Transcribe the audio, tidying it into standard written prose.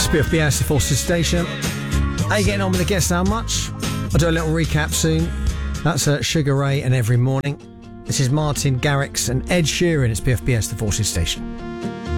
BFBS, the Forces Station. How you getting on with the Guess How Much? I'll do a little recap soon. That's Sugar Ray and Every Morning. This is Martin Garrix and Ed Sheeran. It's BFBS, the Forces Station.